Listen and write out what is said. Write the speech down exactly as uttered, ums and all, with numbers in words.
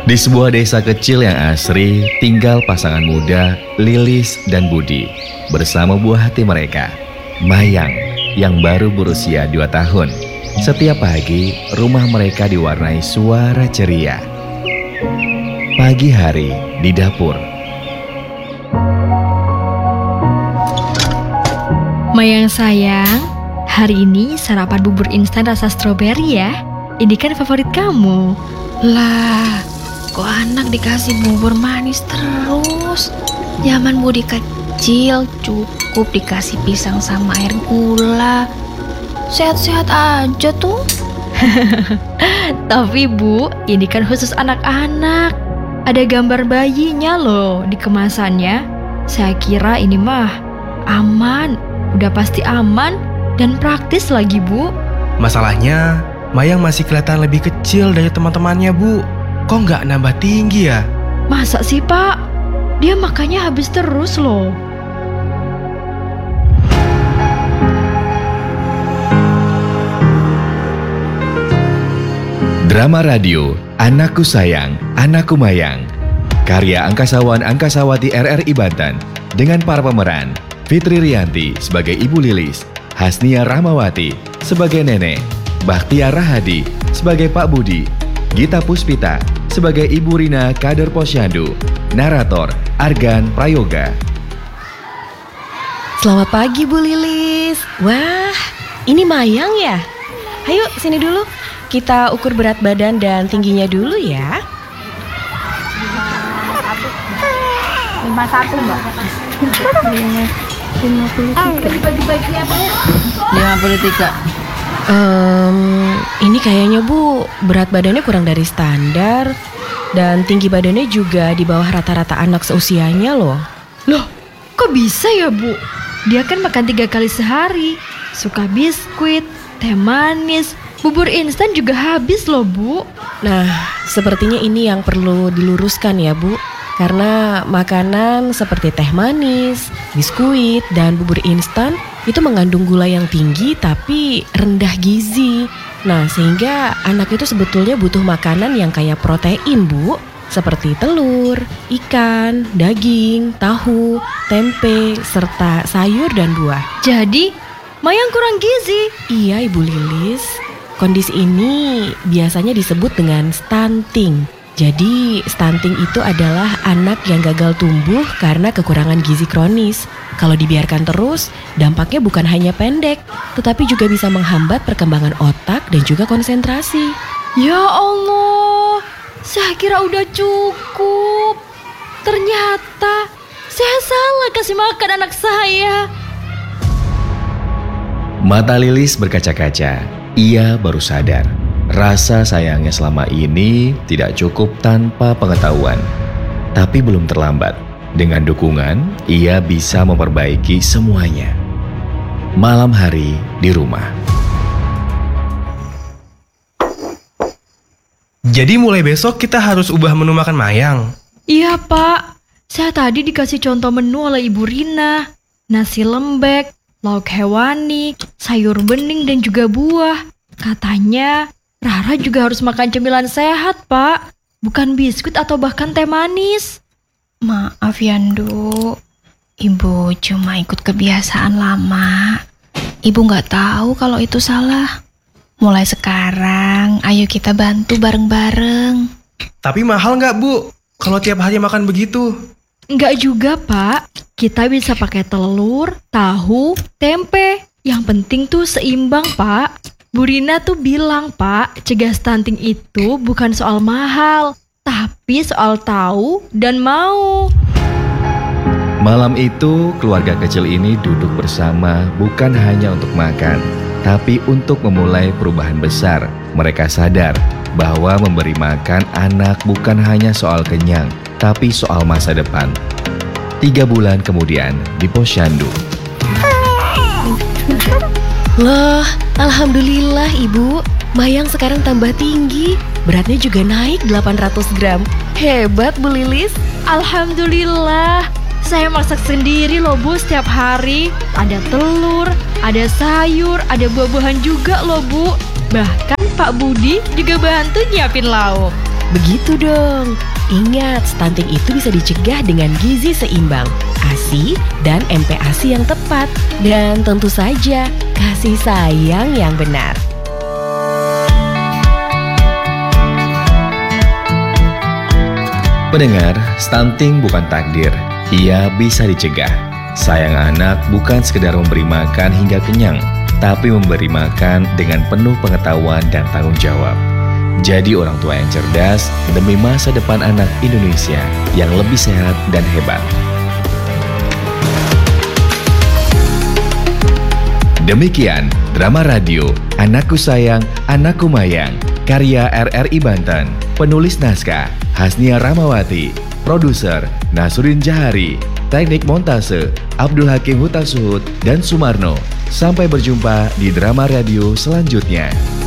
Di sebuah desa kecil yang asri, tinggal pasangan muda Lilis dan Budi bersama buah hati mereka, Mayang, yang baru berusia dua tahun. Setiap pagi, rumah mereka diwarnai suara ceria. Pagi hari di dapur. Mayang sayang, hari ini sarapan bubur instan rasa stroberi ya. Ini kan favorit kamu. Lah, kok anak dikasih bubur manis terus? Zaman Budi kecil cukup dikasih pisang sama air gula. Sehat-sehat aja tuh. Tapi Bu, ini kan khusus anak-anak. Ada gambar bayinya loh di kemasannya. Saya kira ini mah aman, udah pasti aman dan praktis lagi Bu. Masalahnya, Mayang masih kelihatan lebih kecil dari teman-temannya Bu. Kok nggak nambah tinggi ya? Masa sih Pak? Dia makannya habis terus loh. Drama radio Anakku Sayang, Anakku Mayang, karya angkasawan-angkasawati R R I Banten dengan para pemeran Fitri Rianti sebagai Ibu Lilis, Hasnia Rahmawati sebagai Nenek, Bakhtiar Rahadi sebagai Pak Budi, Gita Puspita sebagai Ibu Rina Kader Posyandu, narator Argan Prayoga. Selamat pagi Bu Lilis. Wah, ini Mayang ya? Ayo sini dulu. Kita ukur berat badan dan tingginya dulu ya. lima puluh satu Mbak. lima puluh tiga. Um, ini kayaknya Bu, berat badannya kurang dari standar. Dan tinggi badannya juga di bawah rata-rata anak seusianya loh. Loh, kok bisa ya Bu? Dia kan makan tiga kali sehari. Suka biskuit, teh manis, bubur instan juga habis loh Bu. Nah, sepertinya ini yang perlu diluruskan ya Bu. Karena makanan seperti teh manis, biskuit, dan bubur instan itu mengandung gula yang tinggi tapi rendah gizi. Nah, sehingga anak itu sebetulnya butuh makanan yang kaya protein Bu. Seperti telur, ikan, daging, tahu, tempe, serta sayur dan buah. Jadi, Mayang kurang gizi. Iya Ibu Lilis. Kondisi ini biasanya disebut dengan stunting. Jadi stunting itu adalah anak yang gagal tumbuh karena kekurangan gizi kronis. Kalau dibiarkan terus, dampaknya bukan hanya pendek, tetapi juga bisa menghambat perkembangan otak dan juga konsentrasi. Ya Allah, saya kira udah cukup. Ternyata saya salah kasih makan anak saya. Mata Lilis berkaca-kaca. Ia baru sadar, rasa sayangnya selama ini tidak cukup tanpa pengetahuan. Tapi belum terlambat. Dengan dukungan, ia bisa memperbaiki semuanya. Malam hari di rumah. Jadi mulai besok kita harus ubah menu makan Mayang. Iya Pak, saya tadi dikasih contoh menu oleh Ibu Rina. Nasi lembek, lauk hewani, sayur bening dan juga buah. Katanya Rara juga harus makan cemilan sehat Pak, bukan biskuit atau bahkan teh manis. Maaf ya Ndu, Ibu cuma ikut kebiasaan lama. Ibu gak tahu kalau itu salah. Mulai sekarang ayo kita bantu bareng-bareng. Tapi mahal gak Bu, kalau tiap hari makan begitu? Enggak juga Pak, kita bisa pakai telur, tahu, tempe. Yang penting tuh seimbang Pak. Bu Rina tuh bilang Pak, cegah stunting itu bukan soal mahal, tapi soal tahu dan mau. Malam itu, keluarga kecil ini duduk bersama bukan hanya untuk makan, tapi untuk memulai perubahan besar. Mereka sadar bahwa memberi makan anak bukan hanya soal kenyang, tapi soal masa depan. Tiga bulan kemudian di Posyandu. Loh, alhamdulillah Ibu. Mayang sekarang tambah tinggi. Beratnya juga naik delapan ratus gram. Hebat Bu Lilis. Alhamdulillah. Saya masak sendiri loh Bu setiap hari. Ada telur, ada sayur, ada buah-buahan juga loh Bu. Bahkan Pak Budi juga bantu nyiapin lauk. Begitu dong. Ingat, stunting itu bisa dicegah dengan gizi seimbang, A S I, dan M P A S I yang tepat. Dan tentu saja, kasih sayang yang benar. Pendengar, stunting bukan takdir, ia bisa dicegah. Sayang anak bukan sekedar memberi makan hingga kenyang, tapi memberi makan dengan penuh pengetahuan dan tanggung jawab. Jadi orang tua yang cerdas demi masa depan anak Indonesia yang lebih sehat dan hebat. Demikian drama radio Anakku Sayang, Anakku Mayang, karya R R I Banten. Penulis naskah Hasnia Ramawati, produser Nasruddin Jahari, teknik montase Abdul Hakim Hutasuhud dan Sumarno. Sampai berjumpa di drama radio selanjutnya.